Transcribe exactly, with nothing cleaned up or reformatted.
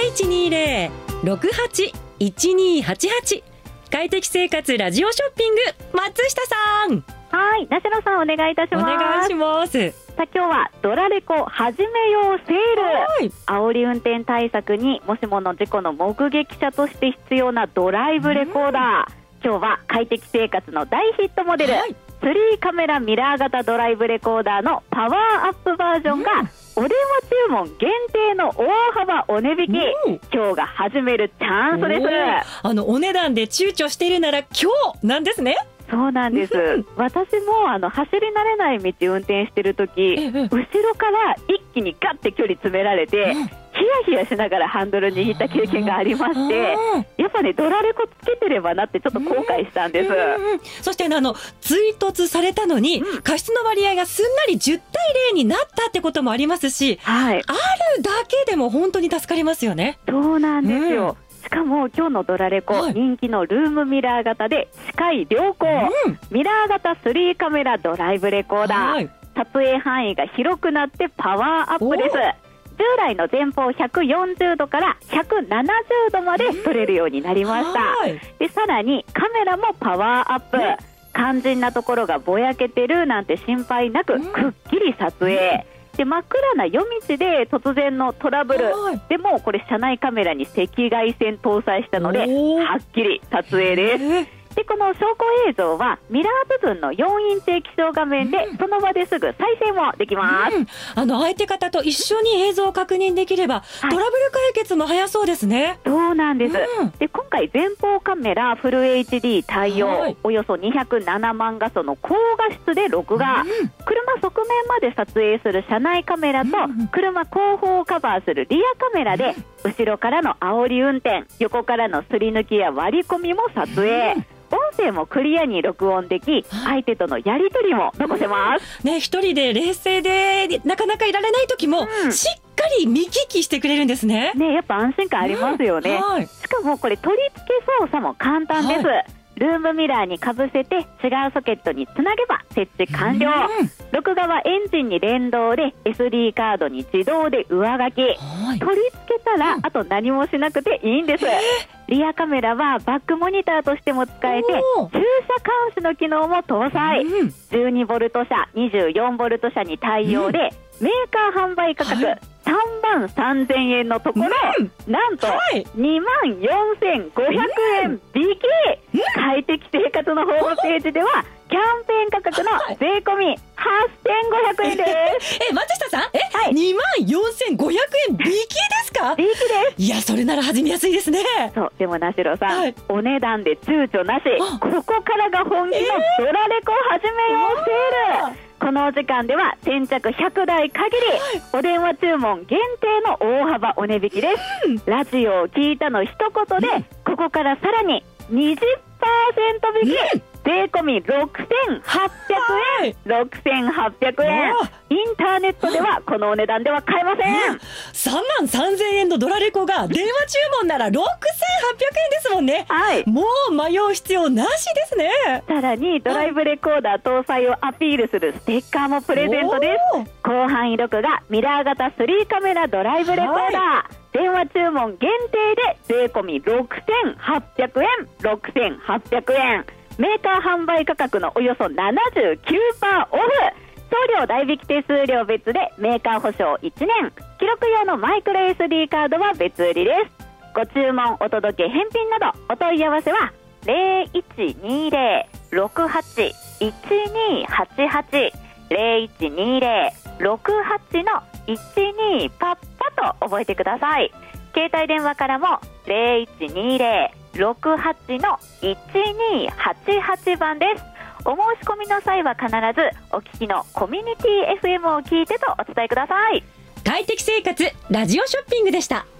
いちにゼロ ろくはち いちにはちはち。快適生活ラジオショッピング、松下さん。 はい、梨野さんお願いいたします。 お願いします。 さあ今日はドラレコ始めようセール。煽り運転対策にもしもの事故の目撃者として必要なドライブレコーダー。今日は快適生活の大ヒットモデル、はい、スリーカメラミラー型ドライブレコーダーのパワーアップバージョンが、うん、お電話注文限定の大幅お値引き、うん、今日が始めるチャンスです。 あのお値段で躊躇しているなら今日なんですね。 そうなんです、うん、私もあの走り慣れない道運転してるとき、うん、後ろから一気にガッて距離詰められて、うん、ヒヤヒヤしながらハンドル握った経験がありまして、やっぱねドラレコつけてればなってちょっと後悔したんです、うんうんうん、 そしてあの追突されたのに、うん、過失の割合がすんなりじゅうたいゼロになったってこともありますし、はい、あるだけでも本当に助かりますよね。 そうなんですよ、うん、しかも今日のドラレコ、はい、人気のルームミラー型で視界良好、うん、ミラー型スリーカメラドライブレコーダー、はい、撮影範囲が広くなってパワーアップです。従来の前方ひゃくよんじゅうどからひゃくななじゅうどまで撮れるようになりました、うん、でさらにカメラもパワーアップ、うん、肝心なところがぼやけてるなんて心配なく、うん、くっきり撮影、うん、で真っ暗な夜道で突然のトラブルでもこれ車内カメラに赤外線搭載したのではっきり撮影です。でこの走行映像はミラー部分のよんインチ液晶画面でその場ですぐ再生もできます、うん、 あの相手方と一緒に映像を確認できれば、はい、トラブル解決も早そうですね。 そうなんです、うん、で今回前方カメラフル エイチディー 対応、はい、およそにひゃくななまんがその高画質で録画、うん、車側面まで撮影する車内カメラと、うん、車後方をカバーするリアカメラで、うん、後ろからの煽り運転、横からのすり抜きや割り込みも撮影、うん、音声もクリアに録音でき、相手とのやり取りも残せます、 ね、一人で冷静でなかなかいられない時も、うん、しっかり見聞きしてくれるんですね。 ね、やっぱ安心感ありますよね、うんはい、しかもこれ取り付け操作も簡単です、はい、ルームミラーにかぶせて違うソケットにつなげば設置完了、うん、録画はエンジンに連動で エスディー カードに自動で上書き、はい、取り付けたら、うん、あと何もしなくていいんです。リアカメラはバックモニターとしても使えて駐車監視の機能も搭載、うん、じゅうにボルト車 にじゅうよんボルト車に対応で、うん、メーカー販売価格、はい、さんまんさんぜんえんのところ、うん、なんとにまんよんせんごひゃくえん引き、うん、快適生活のホームページではキャンペーン価格の税込みはっせんごひゃくえんですえ、松下さん、え、 はい、 にまんよんせんごひゃくえん引きですか？ 引きです。 いや、それなら始めやすいですね。 そう、でもなしろさん、はい、お値段で躊躇なし、ここからが本気のドラレコ始めようセール、えーこのお時間では先着ひゃくだい限り、はい、お電話注文限定の大幅お値引きです、うん、ラジオを聞いたの一言で、うん、ここからさらに にじゅっパーセント 引き、うん税込みろくせんはっぴゃくえん、ろくせんはっぴゃくえん、インターネットではこのお値段では買えません。 さんまんさんぜんえんのドラレコが電話注文ならろくせんはっぴゃくえんですもんね、はい、もう迷う必要なしですね。 さらにドライブレコーダー搭載をアピールするステッカーもプレゼントです。広範囲録画ミラー型スリーカメラドライブレコーダー、はい、電話注文限定で税込みろくせんはっぴゃくえん、ろくせんはっぴゃくえん、メーカー販売価格のおよそ ななじゅうきゅうパーセント オフ、送料代引き手数料別でメーカー保証いちねん、記録用のマイクロ エスディー カードは別売りです。ご注文お届け返品などお問い合わせはゼロいちにゼロ ろくはち いちにはちはち ゼロいちにゼロ ろくはち のいちにパッパと覚えてください。携帯電話からもゼロいちにゼロ ろくはち のいちにはちはちばんです。お申し込みの際は必ずお聞きのコミュニティ エフエム を聞いてとお伝えください。 快適生活ラジオショッピングでした。